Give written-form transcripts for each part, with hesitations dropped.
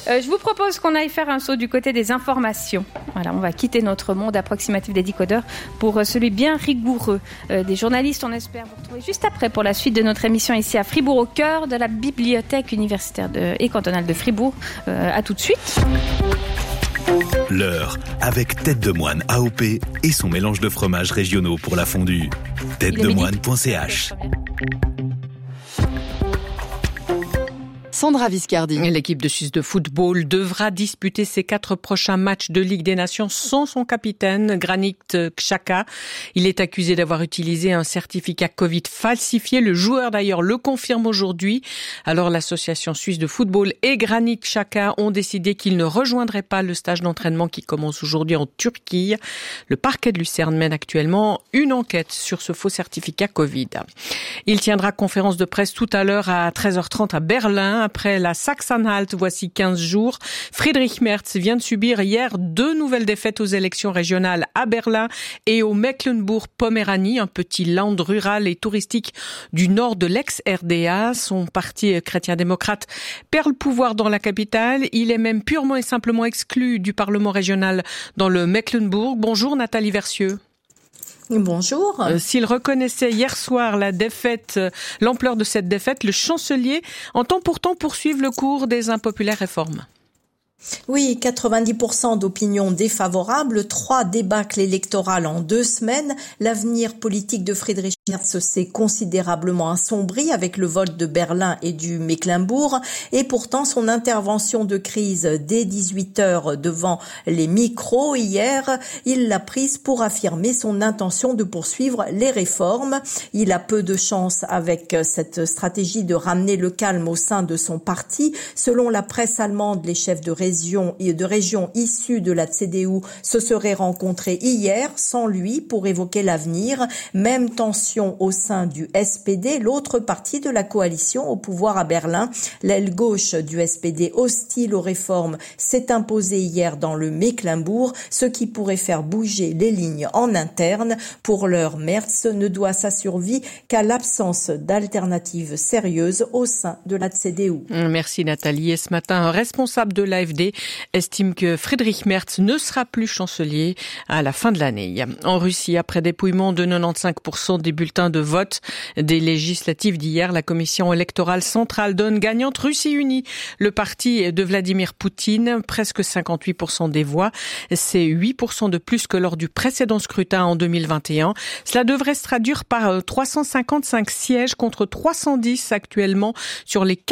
Je vous propose qu'on aille faire un saut du côté des informations. Voilà, on va quitter notre monde approximatif des décodeurs pour celui bien rigoureux des journalistes. On espère vous retrouver juste après pour la suite de notre émission ici à Fribourg, au cœur de la bibliothèque universitaire et cantonale de Fribourg. À tout de suite. L'heure avec Tête de Moine AOP et son mélange de fromages régionaux pour la fondue. têtedemoine.ch. Sandra Viscardi. L'équipe de Suisse de football devra disputer ses 4 prochains matchs de Ligue des Nations sans son capitaine, Granit Xhaka. Il est accusé d'avoir utilisé un certificat Covid falsifié. Le joueur d'ailleurs le confirme aujourd'hui. Alors l'association suisse de football et Granit Xhaka ont décidé qu'ils ne rejoindraient pas le stage d'entraînement qui commence aujourd'hui en Turquie. Le parquet de Lucerne mène actuellement une enquête sur ce faux certificat Covid. Il tiendra conférence de presse tout à l'heure à 13h30 à Berlin. Après la Sachsen-Anhalt, voici 15 jours. Friedrich Merz vient de subir hier 2 nouvelles défaites aux élections régionales à Berlin et au Mecklembourg-Poméranie, un petit land rural et touristique du nord de l'ex-RDA. Son parti chrétien-démocrate perd le pouvoir dans la capitale. Il est même purement et simplement exclu du Parlement régional dans le Mecklembourg. Bonjour Nathalie Versieux. Bonjour. S'il reconnaissait hier soir la défaite, l'ampleur de cette défaite, le chancelier entend pourtant poursuivre le cours des impopulaires réformes. Oui, 90% d'opinions défavorables, 3 débâcles électorales en 2 semaines. L'avenir politique de Friedrich Merz s'est considérablement assombri avec le vote de Berlin et du Mecklembourg. Et pourtant, son intervention de crise dès 18h devant les micros hier, il l'a prise pour affirmer son intention de poursuivre les réformes. Il a peu de chance avec cette stratégie de ramener le calme au sein de son parti. Selon la presse allemande, les chefs de régions issues de la CDU se seraient rencontrés hier sans lui pour évoquer l'avenir. Même tension au sein du SPD, l'autre parti de la coalition au pouvoir à Berlin. L'aile gauche du SPD hostile aux réformes s'est imposée hier dans le Mecklembourg, ce qui pourrait faire bouger les lignes en interne. Pour l'heure, Merz ne doit sa survie qu'à l'absence d'alternatives sérieuses au sein de la CDU. Merci Nathalie. Et ce matin, un responsable de l'AfD estime que Friedrich Merz ne sera plus chancelier à la fin de l'année. En Russie, après dépouillement de 95% des bulletins de vote des législatives d'hier, la commission électorale centrale donne gagnante Russie Unie, le parti de Vladimir Poutine, presque 58% des voix. C'est 8% de plus que lors du précédent scrutin en 2021. Cela devrait se traduire par 355 sièges contre 310 actuellement sur les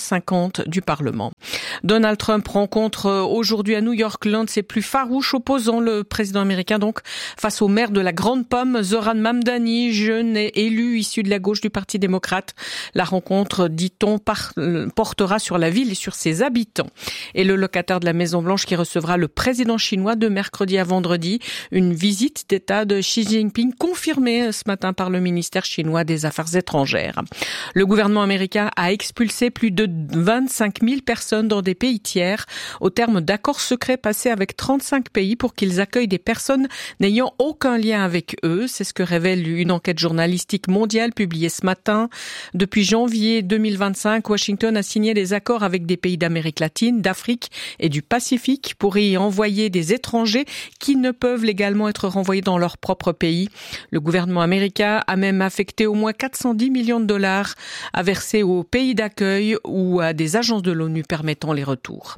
450 du Parlement. Donald Trump rencontre aujourd'hui à New York l'un de ses plus farouches opposants, le président américain donc, face au maire de la Grande Pomme, Zoran Mamdani, jeune et élu issu de la gauche du Parti démocrate. La rencontre, dit-on, portera sur la ville et sur ses habitants. Et le locataire de la Maison-Blanche qui recevra le président chinois de mercredi à vendredi, une visite d'État de Xi Jinping confirmée ce matin par le ministère chinois des Affaires étrangères. Le gouvernement américain a expulsé plus de 25 000 personnes dans des pays tiers au terme d'accords secrets passés avec 35 pays pour qu'ils accueillent des personnes n'ayant aucun lien avec eux. C'est ce que révèle une enquête journalistique mondiale publiée ce matin. Depuis janvier 2025, Washington a signé des accords avec des pays d'Amérique latine, d'Afrique et du Pacifique pour y envoyer des étrangers qui ne peuvent légalement être renvoyés dans leur propre pays. Le gouvernement américain a même affecté au moins 410 millions de dollars à verser aux pays d'accueil ou à des agences de l'ONU permettant les retours.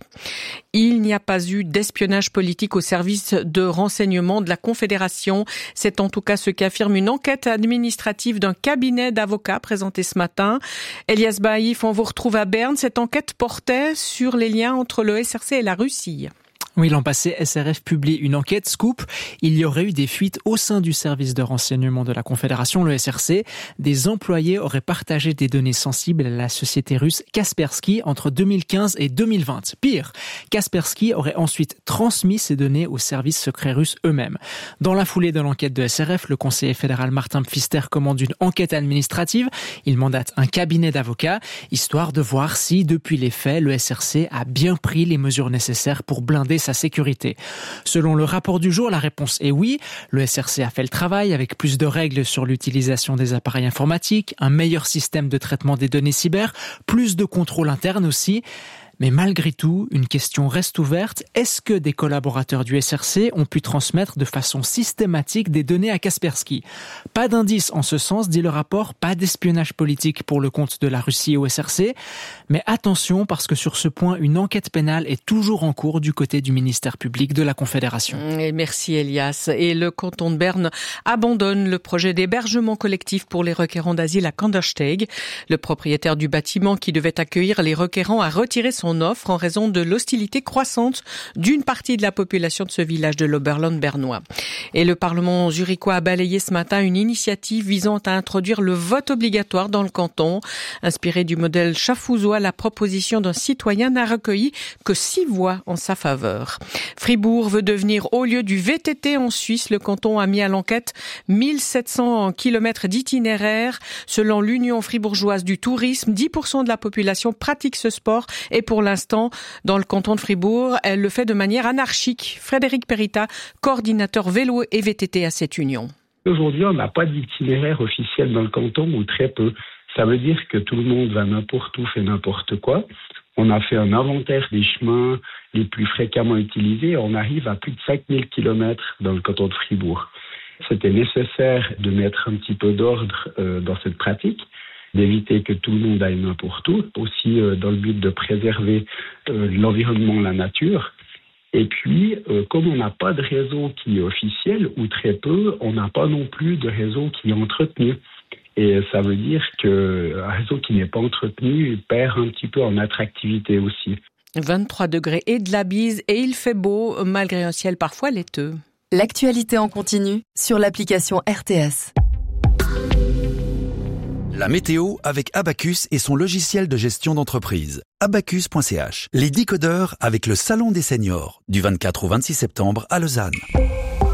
Il n'y a pas eu d'espionnage politique au service de renseignement de la Confédération. C'est en tout cas ce qu'affirme une enquête administrative d'un cabinet d'avocats présenté ce matin. Elias Baïf, on vous retrouve à Berne. Cette enquête portait sur les liens entre le SRC et la Russie. Oui, l'an passé, SRF publie une enquête Scoop. Il y aurait eu des fuites au sein du service de renseignement de la Confédération, le SRC. Des employés auraient partagé des données sensibles à la société russe Kaspersky entre 2015 et 2020. Pire, Kaspersky aurait ensuite transmis ces données aux services secrets russes eux-mêmes. Dans la foulée de l'enquête de SRF, le conseiller fédéral Martin Pfister commande une enquête administrative. Il mandate un cabinet d'avocats, histoire de voir si, depuis les faits, le SRC a bien pris les mesures nécessaires pour blinder sa sécurité. Selon le rapport du jour, la réponse est oui. Le SRC a fait le travail avec plus de règles sur l'utilisation des appareils informatiques, un meilleur système de traitement des données cyber, plus de contrôle interne aussi. Mais malgré tout, une question reste ouverte. Est-ce que des collaborateurs du SRC ont pu transmettre de façon systématique des données à Kaspersky? Pas d'indice en ce sens, dit le rapport, pas d'espionnage politique pour le compte de la Russie au SRC. Mais attention, parce que sur ce point, une enquête pénale est toujours en cours du côté du ministère public de la Confédération. Et merci Elias. Et le canton de Berne abandonne le projet d'hébergement collectif pour les requérants d'asile à Kandersteg. Le propriétaire du bâtiment qui devait accueillir les requérants a retiré son offre en raison de l'hostilité croissante d'une partie de la population de ce village de l'Oberland bernois. Et le Parlement zurichois a balayé ce matin une initiative visant à introduire le vote obligatoire dans le canton. Inspiré du modèle schaffhausois, la proposition d'un citoyen n'a recueilli que 6 voix en sa faveur. Fribourg veut devenir haut lieu du VTT en Suisse. Le canton a mis à l'enquête 1700 km d'itinéraires. Selon l'Union fribourgeoise du tourisme, 10% de la population pratique ce sport et pour l'instant, dans le canton de Fribourg, elle le fait de manière anarchique. Frédéric Perita, coordinateur vélo et VTT à cette union. Aujourd'hui, on n'a pas d'itinéraire officiel dans le canton ou très peu. Ça veut dire que tout le monde va n'importe où, fait n'importe quoi. On a fait un inventaire des chemins les plus fréquemment utilisés. On arrive à plus de 5000 km dans le canton de Fribourg. C'était nécessaire de mettre un petit peu d'ordre dans cette pratique, d'éviter que tout le monde aille n'importe où, aussi dans le but de préserver l'environnement, la nature. Et puis, comme on n'a pas de réseau qui est officiel, ou très peu, on n'a pas non plus de réseau qui est entretenu. Et ça veut dire qu'un réseau qui n'est pas entretenu perd un petit peu en attractivité aussi. 23 degrés et de la bise, et il fait beau, malgré un ciel parfois laiteux. L'actualité en continu sur l'application RTS. La météo avec Abacus et son logiciel de gestion d'entreprise. Abacus.ch. Les décodeurs avec le Salon des seniors du 24 au 26 septembre à Lausanne.